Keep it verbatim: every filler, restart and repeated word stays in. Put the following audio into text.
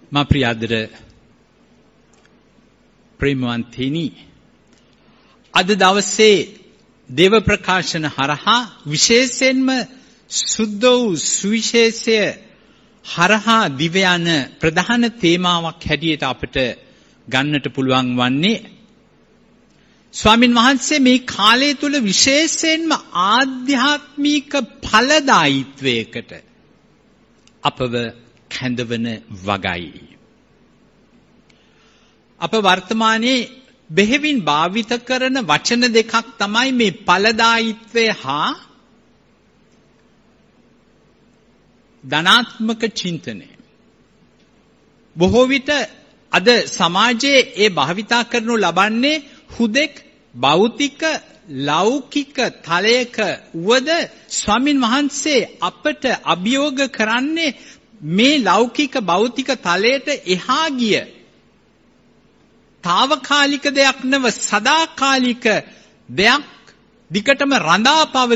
මා ප්‍රියාදර ප්‍රේමවන්තිනි, අද දවසේ දේව ප්‍රකාශන හරහා විශේෂයෙන්ම සුද්ධ වූ සුවිශේෂය හරහා දිව යන ප්‍රධාන තේමාවක් හැටියට අපට ගන්නට පුළුවන් වන්නේ ස්වාමින් වහන්සේ මේ කාලය තුල විශේෂයෙන්ම ආධ්‍යාත්මික ඵලදායීත්වයකට අපව කැඳවන වගයි. අප වර්තමානයේ බෙහෙවින් භාවිත කරන වචන දෙකක් තමයි මේ ඵලදායීත්වය හා ධනාත්මක චින්තනය. බොහෝ විට අද සමාජයේ ඒ භාවිතා කරනු ලබන්නේ හුදෙක් භෞතික ලෞකික තලයක වද ස්වාමින් වහන්සේ අපට අභියෝග කරන්නේ මේ ලෞකික භෞතික තලයට එහා ගිය తాවකාලික දෙයක් නව සදාකාලික දෙයක් දිකටම රඳා